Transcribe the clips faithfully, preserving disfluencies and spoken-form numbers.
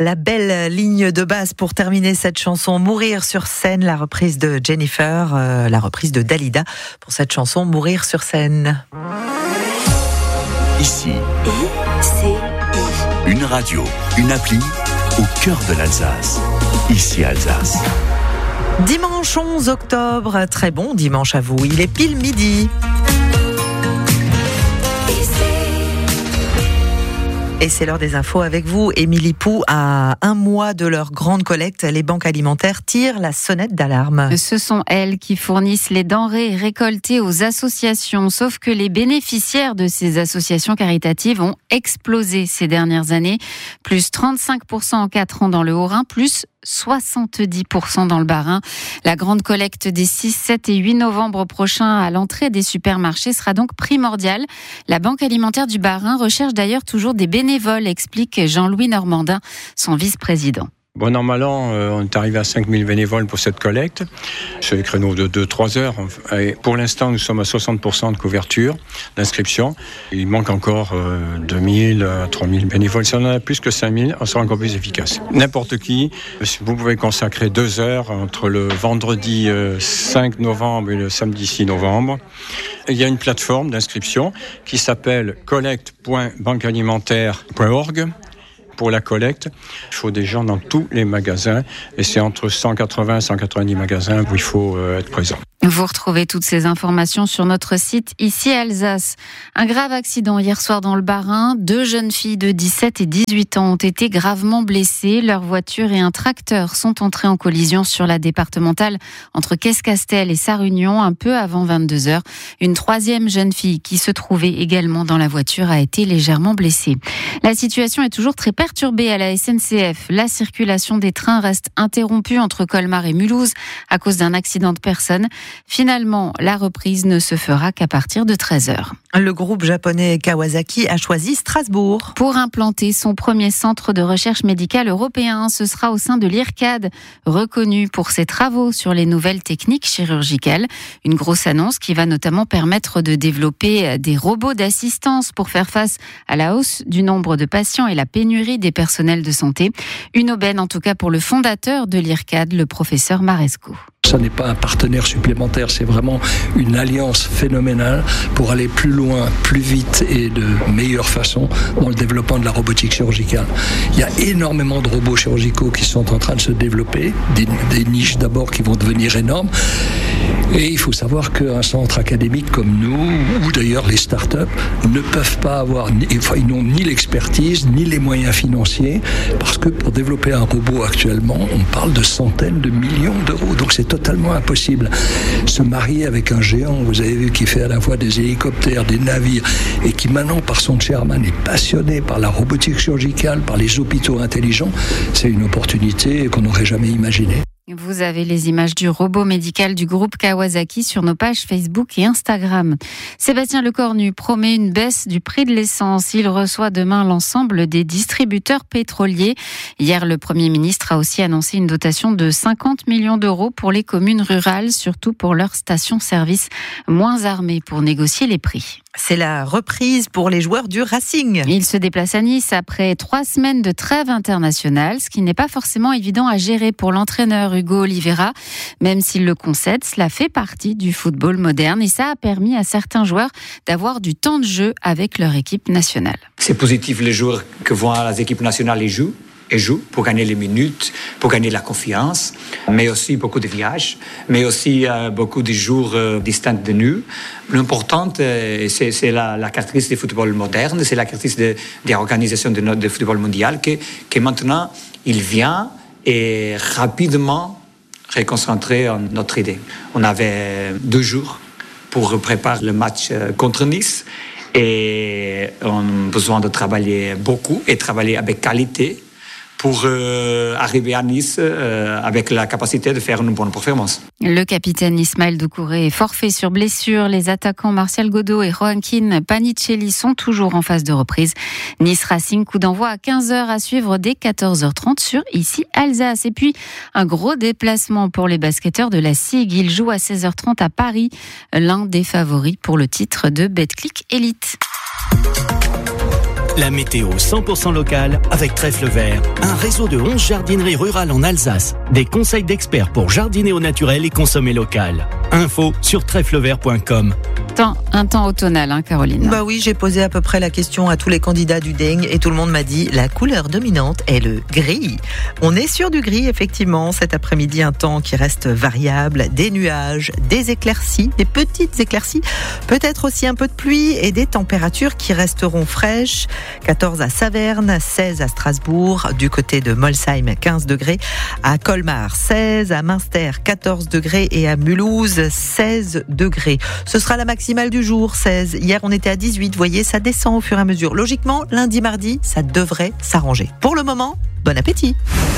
La belle ligne de base pour terminer cette chanson, Mourir sur scène, la reprise de Jennifer, euh, la reprise de Dalida pour cette chanson Mourir sur scène. Ici, I C I. Une radio, une appli au cœur de l'Alsace. Ici Alsace. Dimanche onze octobre, très bon dimanche à vous, il est pile midi. Et c'est l'heure des infos avec vous, Émilie Pou. À un mois de leur grande collecte, les banques alimentaires tirent la sonnette d'alarme. Ce sont elles qui fournissent les denrées récoltées aux associations. Sauf que les bénéficiaires de ces associations caritatives ont explosé ces dernières années. Plus trente-cinq pour cent en quatre ans dans le Haut-Rhin, plus soixante-dix pour cent dans le Bas-Rhin. La grande collecte des six, sept et huit novembre prochains à l'entrée des supermarchés sera donc primordiale. La Banque alimentaire du Bas-Rhin recherche d'ailleurs toujours des bénévoles, explique Jean-Louis Normandin, son vice-président. Bon an, mal an, euh, on est arrivé à cinq mille bénévoles pour cette collecte, sur les créneaux de deux à trois heures. Et pour l'instant, nous sommes à soixante pour cent de couverture, d'inscription. Il manque encore euh, deux mille à trois mille bénévoles. Si on en a plus que cinq mille, on sera encore plus efficace. N'importe qui, vous pouvez consacrer deux heures entre le vendredi euh, cinq novembre et le samedi six novembre. Il y a une plateforme d'inscription qui s'appelle collecte point banque alimentaire point org. Pour la collecte, il faut des gens dans tous les magasins et c'est entre cent quatre-vingts et cent quatre-vingt-dix magasins où il faut euh, être présent. Vous retrouvez toutes ces informations sur notre site Ici Alsace. Un grave accident hier soir dans le Bas-Rhin. Deux jeunes filles de dix-sept et dix-huit ans ont été gravement blessées. Leur voiture et un tracteur sont entrés en collision sur la départementale entre Caisse-Castel et Sarre-Union un peu avant vingt-deux heures. Une troisième jeune fille qui se trouvait également dans la voiture a été légèrement blessée. La situation est toujours très perturbée à la S N C F. La circulation des trains reste interrompue entre Colmar et Mulhouse à cause d'un accident de personne. Finalement, la reprise ne se fera qu'à partir de treize heures. Le groupe japonais Kawasaki a choisi Strasbourg pour implanter son premier centre de recherche médicale européen. Ce sera au sein de l'I R C A D, reconnu pour ses travaux sur les nouvelles techniques chirurgicales. Une grosse annonce qui va notamment permettre de développer des robots d'assistance pour faire face à la hausse du nombre de patients et la pénurie des personnels de santé. Une aubaine en tout cas pour le fondateur de l'I R C A D, le professeur Maresco. Ça n'est pas un partenaire supplémentaire, c'est vraiment une alliance phénoménale pour aller plus loin, plus vite et de meilleure façon dans le développement de la robotique chirurgicale. Il y a énormément de robots chirurgicaux qui sont en train de se développer, des, des niches d'abord qui vont devenir énormes. Et il faut savoir qu'un centre académique comme nous, ou d'ailleurs les startups, ne peuvent pas avoir, enfin, ils n'ont ni l'expertise, ni les moyens financiers, parce que pour développer un robot actuellement, on parle de centaines de millions d'euros. Donc c'est totalement impossible. Se marier avec un géant, vous avez vu, qui fait à la fois des hélicoptères, des navires, et qui maintenant, par son chairman, est passionné par la robotique chirurgicale, par les hôpitaux intelligents, c'est une opportunité qu'on n'aurait jamais imaginée. Vous avez les images du robot médical du groupe Kawasaki sur nos pages Facebook et Instagram. Sébastien Lecornu promet une baisse du prix de l'essence. Il reçoit demain l'ensemble des distributeurs pétroliers. Hier, le Premier ministre a aussi annoncé une dotation de cinquante millions d'euros pour les communes rurales, surtout pour leurs stations-service moins armées pour négocier les prix. C'est la reprise pour les joueurs du Racing. Ils se déplacent à Nice après trois semaines de trêve internationale, ce qui n'est pas forcément évident à gérer pour l'entraîneur Hugo Oliveira. Même s'il le concède, cela fait partie du football moderne et ça a permis à certains joueurs d'avoir du temps de jeu avec leur équipe nationale. C'est positif, les joueurs qui vont à l'équipe nationale et jouent. et jouent pour gagner les minutes, pour gagner la confiance, mais aussi beaucoup de voyages, mais aussi euh, beaucoup de jours euh, distants de nous. L'important, euh, c'est, c'est la, la caractéristique du football moderne, c'est la caractéristique de, de l'organisation du de, de football mondial, que, que maintenant, il vient et rapidement reconcentrer notre idée. On avait deux jours pour préparer le match contre Nice et on a besoin de travailler beaucoup et travailler avec qualité pour euh, arriver à Nice euh, avec la capacité de faire une bonne performance. Le capitaine Ismaël Doucouré est forfait sur blessure. Les attaquants Martial Godot et Joaquin Panicelli sont toujours en phase de reprise. Nice Racing, coup d'envoi à quinze heures à suivre dès quatorze heures trente sur Ici Alsace. Et puis, un gros déplacement pour les basketteurs de la S I G. Ils jouent à seize heures trente à Paris, l'un des favoris pour le titre de Betclic Elite. La météo cent pour cent locale avec Trèfle Vert, un réseau de onze jardineries rurales en Alsace. Des conseils d'experts pour jardiner au naturel et consommer local. Info sur trèfle vert point com. Temps, un temps automnal, hein, Caroline. Bah oui, j'ai posé à peu près la question à tous les candidats du D E N G et tout le monde m'a dit la couleur dominante est le gris. On est sur du gris, effectivement. Cet après-midi, un temps qui reste variable, des nuages, des éclaircies, des petites éclaircies, peut-être aussi un peu de pluie et des températures qui resteront fraîches. quatorze à Saverne, seize à Strasbourg, du côté de Molsheim, quinze degrés, à Colmar, seize, à Münster, quatorze degrés et à Mulhouse, seize degrés. Ce sera la maximale du jour, seize. Hier, on était à dix-huit. Vous voyez, ça descend au fur et à mesure. Logiquement, lundi, mardi, ça devrait s'arranger. Pour le moment, bon appétit.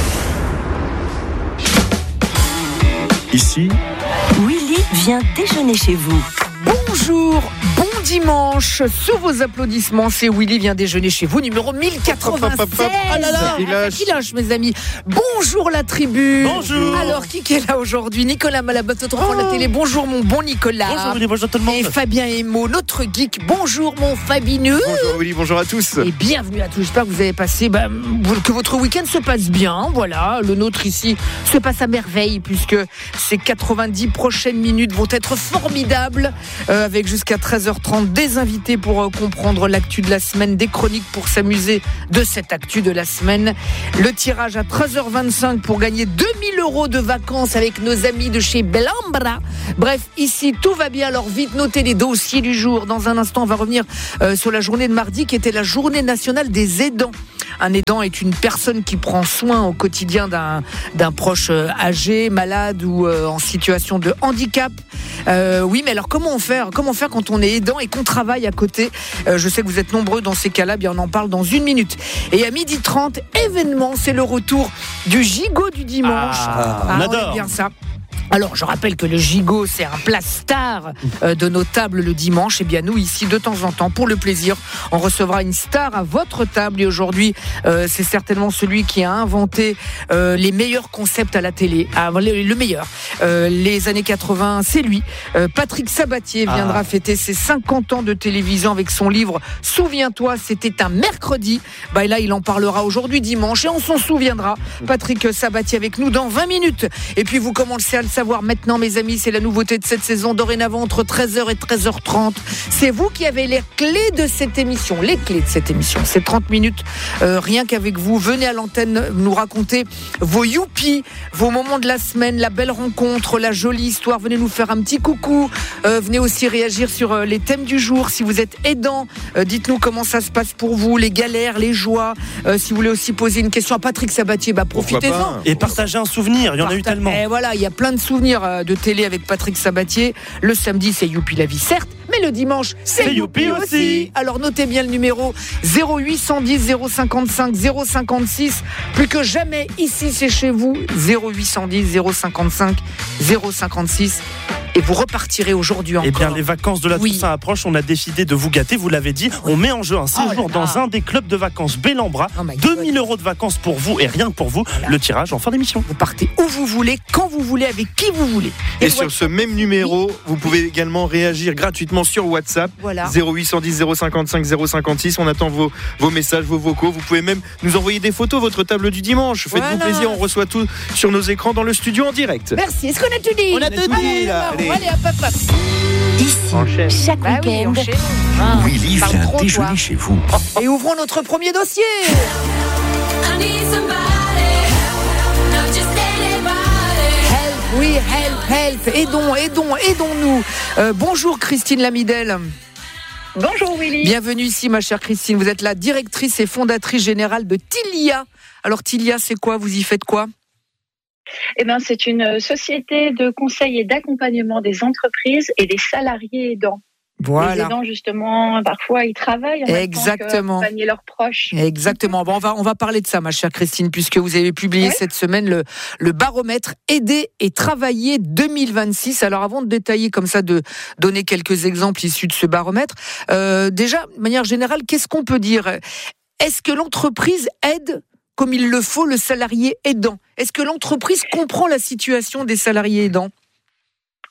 Ici, Willy vient déjeuner chez vous. Bonjour, bon dimanche. Sous vos applaudissements, c'est Willy vient déjeuner chez vous, numéro mille quatre-vingt-seize. Ah là là, qui lâche, mes amis. Bonjour la tribu. Bonjour. Alors, qui est là aujourd'hui? Nicolas Malabotte, notre enfant de la télé. Bonjour mon bon Nicolas. Bonjour Willy, bonjour tout le monde. Et Fabien Emo, notre geek. Bonjour mon Fabineux. Bonjour Willy, bonjour à tous. Et bienvenue à tous. J'espère que vous avez passé, bah, que votre week-end se passe bien. Voilà, le nôtre ici se passe à merveille puisque ces quatre-vingt-dix prochaines minutes vont être formidables. Euh, avec jusqu'à treize heures trente des invités pour euh, comprendre l'actu de la semaine, des chroniques pour s'amuser de cette actu de la semaine. Le tirage à treize heures vingt-cinq pour gagner deux mille euros de vacances avec nos amis de chez Belambra. Bref, ici tout va bien, alors vite notez les dossiers du jour. Dans un instant, on va revenir euh, sur la journée de mardi qui était la journée nationale des aidants. Un aidant est une personne qui prend soin au quotidien d'un, d'un proche euh, âgé, malade ou euh, en situation de handicap. Euh, oui, mais alors comment faire Comment faire quand on est aidant et qu'on travaille à côté? euh, Je sais que vous êtes nombreux dans ces cas-là, bien on en parle dans une minute. Et à midi trente, événement, c'est le retour du gigot du dimanche. Ah, ah, on on adore. aime bien ça. Alors, je rappelle que le gigot, c'est un plat star euh, de nos tables le dimanche. Et bien, nous, ici, de temps en temps, pour le plaisir, on recevra une star à votre table. Et aujourd'hui, euh, c'est certainement celui qui a inventé euh, les meilleurs concepts à la télé. Ah, le, le meilleur. Euh, les années quatre-vingts, c'est lui. Euh, Patrick Sabatier viendra ah. fêter ses cinquante ans de télévision avec son livre « Souviens-toi, c'était un mercredi ». Bah, et là, il en parlera aujourd'hui, dimanche, et on s'en souviendra. Patrick Sabatier avec nous dans vingt minutes. Et puis, vous commencez à le savoir maintenant, mes amis, c'est la nouveauté de cette saison. Dorénavant, entre treize heures et treize heures trente, c'est vous qui avez les clés de cette émission. Les clés de cette émission, c'est trente minutes, euh, rien qu'avec vous. Venez à l'antenne nous raconter vos youpies, vos moments de la semaine, la belle rencontre, la jolie histoire. Venez nous faire un petit coucou. Euh, venez aussi réagir sur euh, les thèmes du jour. Si vous êtes aidant, euh, dites-nous comment ça se passe pour vous, les galères, les joies. Euh, si vous voulez aussi poser une question à Patrick Sabatier, bah profitez-en. Et partager un souvenir, il y en a eu tellement. Et voilà, il y a plein de souvenirs de télé avec Patrick Sabatier. Le samedi, c'est Youpi la vie, certes, mais le dimanche, c'est, c'est Youpi aussi. aussi. Alors notez bien le numéro zéro huit cent dix zéro cinquante-cinq zéro cinquante-six. Plus que jamais, ici, c'est chez vous. zéro huit cent dix zéro cinquante-cinq zéro cinquante-six. Et vous repartirez aujourd'hui encore. Eh bien, les vacances de la oui. Toussaint approchent. On a décidé de vous gâter. Vous l'avez dit. On met en jeu un séjour oh dans un des clubs de vacances Belambra. Oh deux mille euros de vacances pour vous et rien que pour vous. Voilà. Le tirage en fin d'émission. Vous partez où vous voulez, quand vous voulez, avec qui vous voulez. Et, et sur WhatsApp. Ce même numéro, oui. vous pouvez également réagir gratuitement sur WhatsApp. Voilà. zéro huit cent dix zéro cinquante-cinq zéro cinquante-six. On attend vos, vos messages, vos vocaux. Vous pouvez même nous envoyer des photos, votre table du dimanche. Faites-vous voilà. plaisir. On reçoit tout sur nos écrans dans le studio en direct. Merci. Est-ce qu'on a tout dit? On a tout dit. Allez, là. Allez, allez hop, hop, hop. Ici, enchaîne. chaque bah week-end, oui, ah, Willy vient trop, déjeuner toi. Chez vous. Et ouvrons notre premier dossier. Help, oui, help, help. Aidons, aidons, aidons-nous. Euh, bonjour Christine Lamidel. Bonjour Willy. Bienvenue ici ma chère Christine. Vous êtes la directrice et fondatrice générale de Tilia. Alors Tilia, c'est quoi? Vous y faites quoi? Eh ben, c'est une société de conseil et d'accompagnement des entreprises et des salariés aidants. Voilà. Les aidants, justement, parfois, ils travaillent en Exactement. même temps qu'accompagner leurs proches. Exactement. Bon, on va, on va parler de ça, ma chère Christine, puisque vous avez publié ouais. cette semaine le, le baromètre Aider et travailler deux mille vingt-six. Alors, avant de détailler comme ça, de donner quelques exemples issus de ce baromètre, euh, déjà, de manière générale, qu'est-ce qu'on peut dire? Est-ce que l'entreprise aide comme il le faut le salarié aidant? Est-ce que l'entreprise comprend la situation des salariés aidants?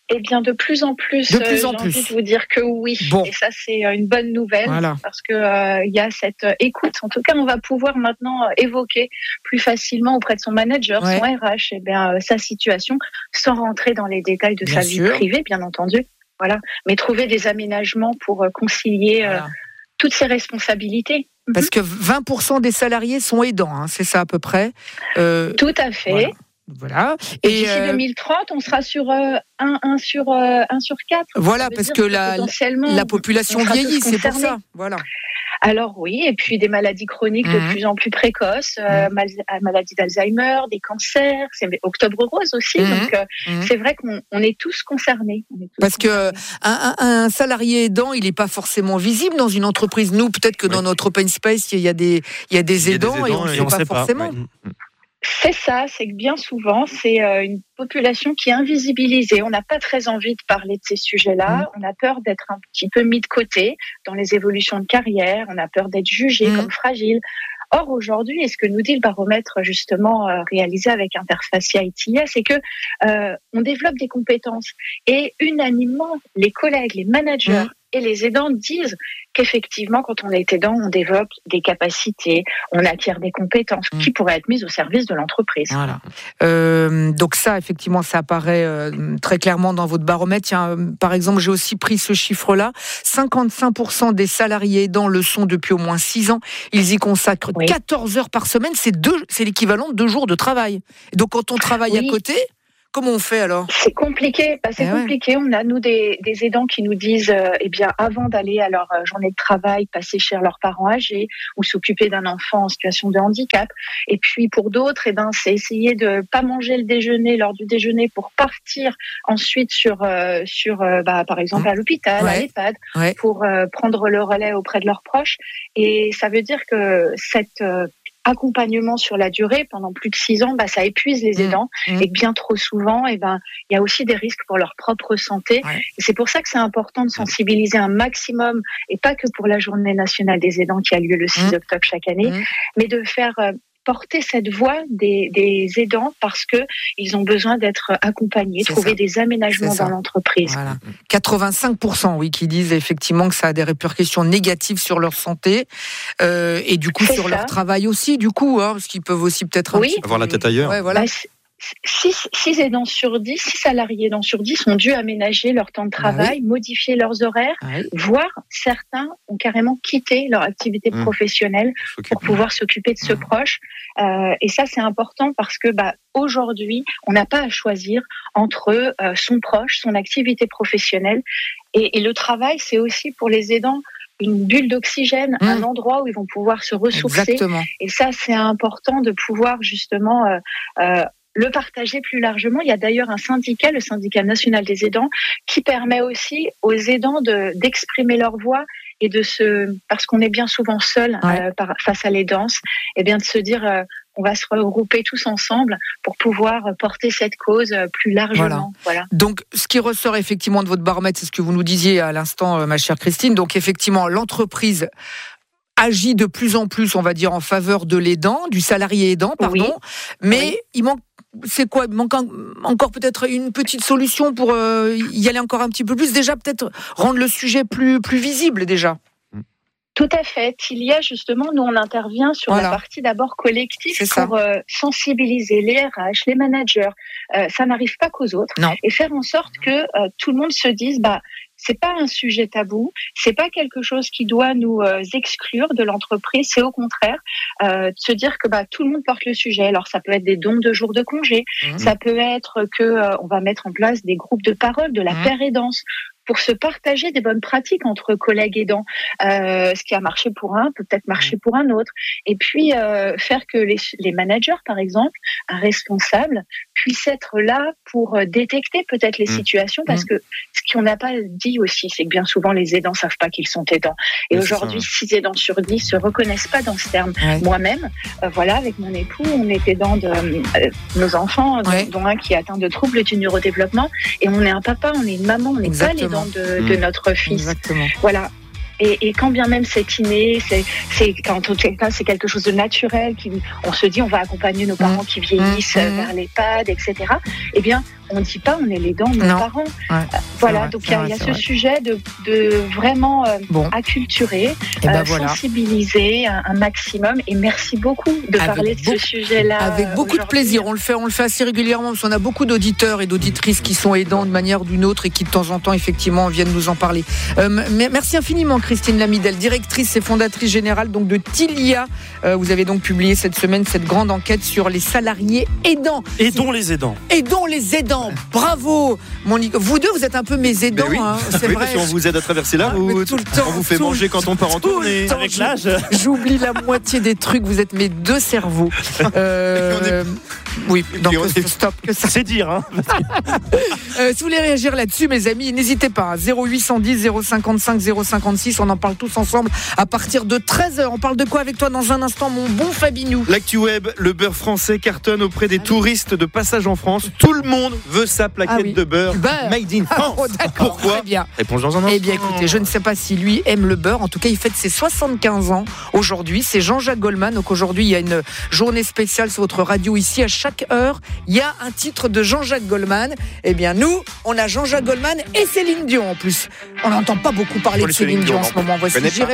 Eh bien, de plus en plus, de plus en euh, j'ai plus. envie de vous dire que oui. Bon. Et ça, c'est une bonne nouvelle Voilà. parce que euh, il y a cette euh, écoute. En tout cas, on va pouvoir maintenant euh, évoquer plus facilement auprès de son manager, ouais. son R H, eh bien, euh, sa situation, sans rentrer dans les détails de bien sa sûr. vie privée, bien entendu. Voilà. Mais trouver des aménagements pour euh, concilier voilà. euh, toutes ces responsabilités. Parce que vingt pour cent des salariés sont aidants, hein, c'est ça à peu près. Euh, Tout à fait. Voilà. Voilà. Et, et d'ici euh, deux mille trente, on sera sur euh, un sur euh, un sur quatre. Voilà, parce que la, la population vieillit, c'est pour ça. Voilà. Alors oui, et puis des maladies chroniques mmh. de plus en plus précoces, euh, mmh. mal, maladie d'Alzheimer, des cancers, c'est Octobre Rose aussi. Mmh. Donc euh, mmh. c'est vrai qu'on on est tous concernés. On est tous parce concernés. que un, un, un salarié aidant, il n'est pas forcément visible dans une entreprise. Nous, peut-être que oui. dans notre open space, il y a des il y a des aidants, il y a des aidants et on ne sait pas forcément. Pas. Ouais. C'est ça, c'est que bien souvent, c'est une population qui est invisibilisée. On n'a pas très envie de parler de ces sujets-là. Mmh. On a peur d'être un petit peu mis de côté dans les évolutions de carrière. On a peur d'être jugé mmh. comme fragile. Or, aujourd'hui, et ce que nous dit le baromètre justement euh, réalisé avec Interfacia I T I A, c'est que euh, on développe des compétences. Et unanimement, les collègues, les managers mmh. et les aidants disent qu'effectivement, quand on est aidant, on développe des capacités, on acquiert des compétences mmh. qui pourraient être mises au service de l'entreprise. Voilà. Euh, donc ça, effectivement, ça apparaît euh, très clairement dans votre baromètre. Tiens, euh, par exemple, j'ai aussi pris ce chiffre-là. cinquante-cinq pour cent des salariés aidants le sont depuis au moins six ans. Ils y consacrent oui. quatorze heures par semaine. C'est, deux, c'est l'équivalent de deux jours de travail. Et donc, quand on travaille oui. à côté... Comment on fait alors ? C'est compliqué. Bah, c'est eh compliqué. Ouais. On a nous des, des aidants qui nous disent, euh, eh bien, avant d'aller à leur euh, journée de travail, passer chez leurs parents âgés ou s'occuper d'un enfant en situation de handicap. Et puis pour d'autres, eh ben, c'est essayer de pas manger le déjeuner lors du déjeuner pour partir ensuite sur euh, sur euh, bah, par exemple à l'hôpital, ouais. à l'EHPAD, ouais. pour euh, prendre le relais auprès de leurs proches. Et ça veut dire que cette euh, accompagnement sur la durée pendant plus de six ans, bah, ça épuise les aidants mmh. et que bien trop souvent, eh ben, il y a aussi des risques pour leur propre santé. Ouais. Et c'est pour ça que c'est important de sensibiliser un maximum, et pas que pour la Journée nationale des aidants qui a lieu le six mmh. octobre chaque année, mmh. mais de faire euh, porter cette voix des, des aidants parce que ils ont besoin d'être accompagnés, c'est trouver ça. des aménagements dans l'entreprise. Voilà. quatre-vingt-cinq pour cent oui, qui disent effectivement que ça a des répercussions négatives sur leur santé euh, et du coup c'est sur ça. leur travail aussi, du coup, hein, parce qu'ils peuvent aussi peut-être oui. avoir la tête ailleurs. Ouais, voilà. Bah, six aidants sur dix, six salariés aidants sur dix ont dû aménager leur temps de travail, ah oui. modifier leurs horaires, ah oui. voire certains ont carrément quitté leur activité mmh. professionnelle pour pouvoir s'occuper de ce mmh. proche. Euh, et ça, c'est important parce que bah, aujourd'hui, on n'a pas à choisir entre euh, son proche, son activité professionnelle. Et, et le travail, c'est aussi pour les aidants une bulle d'oxygène, mmh. un endroit où ils vont pouvoir se ressourcer. Exactement. Et ça, c'est important de pouvoir justement... Euh, euh, le partager plus largement. Il y a d'ailleurs un syndicat, le syndicat national des aidants, qui permet aussi aux aidants de, d'exprimer leur voix et de se, parce qu'on est bien souvent seul ouais. euh, par, face à l'aidance, et bien de se dire, euh, on va se regrouper tous ensemble pour pouvoir porter cette cause plus largement. Voilà. Voilà. Donc, ce qui ressort effectivement de votre baromètre, c'est ce que vous nous disiez à l'instant, ma chère Christine. Donc, effectivement, l'entreprise agit de plus en plus, on va dire, en faveur de l'aidant, du salarié aidant, pardon. Oui. Mais oui. il manque, c'est quoi ? Il manque encore peut-être une petite solution pour euh, y aller encore un petit peu plus. Déjà, peut-être rendre le sujet plus, plus visible, déjà. Tout à fait. Il y a justement, nous on intervient sur voilà. la partie d'abord collective c'est pour euh, sensibiliser les R H, les managers. Euh, ça n'arrive pas qu'aux autres. Non. Et faire en sorte que euh, tout le monde se dise, bah, c'est pas un sujet tabou, c'est pas quelque chose qui doit nous euh, exclure de l'entreprise, c'est au contraire euh, de se dire que bah tout le monde porte le sujet. Alors ça peut être des dons de jours de congé, mmh. ça peut être que euh, on va mettre en place des groupes de parole, de la mmh. paire-aidance, pour se partager des bonnes pratiques entre collègues aidants. Euh, ce qui a marché pour un peut peut-être marcher pour un autre. Et puis, euh, faire que les, les managers, par exemple, un responsable, puissent être là pour détecter peut-être les mmh. situations. Parce mmh. que ce qu'on n'a pas dit aussi, c'est que bien souvent, les aidants ne savent pas qu'ils sont aidants. Et oui, aujourd'hui, six aidants sur dix ne se reconnaissent pas dans ce terme. Ouais. Moi-même, euh, voilà, avec mon époux, on est aidant de euh, nos enfants, ouais. dont, dont un qui est atteint de troubles du neurodéveloppement. Et on est un papa, on est une maman, on n'est pas l'aidant de, de notre fils. Exactement. Voilà. Et, et quand bien même c'est inné, c'est, c'est quand tout cas c'est quelque chose de naturel, qui, on se dit on va accompagner nos parents qui vieillissent mmh. vers l'EHPAD, et cetera. Eh bien, on dit pas, on est les dents de nos Non. parents. Ouais, Euh, voilà, vrai, donc il c'est y a, vrai, il y a c'est ce vrai. sujet de, de vraiment euh, Bon. acculturer, Et ben euh, voilà. sensibiliser un, un maximum. Et merci beaucoup de Avec parler de beaucoup- ce sujet-là. Avec euh, beaucoup de aujourd'hui. plaisir. On le fait, on le fait assez régulièrement parce qu'on a beaucoup d'auditeurs et d'auditrices qui sont aidants de manière ou d'une autre et qui de temps en temps effectivement viennent nous en parler. Euh, m- merci infiniment Christine Lamidel, directrice et fondatrice générale donc de Tilia. Euh, vous avez donc publié cette semaine cette grande enquête sur les salariés aidants. Aidons les aidants. Aidons les aidants. Bravo, Monique. Vous deux, vous êtes un peu mes aidants. Mais oui, hein, c'est oui, vrai. parce qu'on vous aide à traverser la Ah, route, mais tout le temps, on vous fait tout manger le- quand on part en tout le tournée. temps, Avec je- l'âge. J'oublie la moitié des trucs. Vous êtes mes deux cerveaux. Euh, Oui, donc on est- stop que ça. C'est dire, hein. Euh, si vous voulez réagir là-dessus, mes amis, n'hésitez pas. zéro huit cent dix, zéro cinquante-cinq, zéro cinquante-six. On en parle tous ensemble à partir de treize heures. On parle de quoi avec toi dans un instant, mon bon Fabinou? L'actu web, le beurre français cartonne auprès des touristes de passage en France. Tout le monde veut sa plaquette Ah oui. de beurre Beurre. made in France. Oh, d'accord, Pourquoi très bien. Réponse dans un instant. Eh bien, écoutez, je ne sais pas si lui aime le beurre. En tout cas, il fête ses soixante-quinze ans aujourd'hui. C'est Jean-Jacques Goldman. Donc aujourd'hui, il y a une journée spéciale sur votre radio ici. À chaque heure, il y a un titre de Jean-Jacques Goldman. Eh bien, nous, on a Jean-Jacques Goldman et Céline Dion en plus. On n'entend pas beaucoup parler Oh, de les Céline Céline Dion en Dion, ce moment. Voici je connais pas. J'irai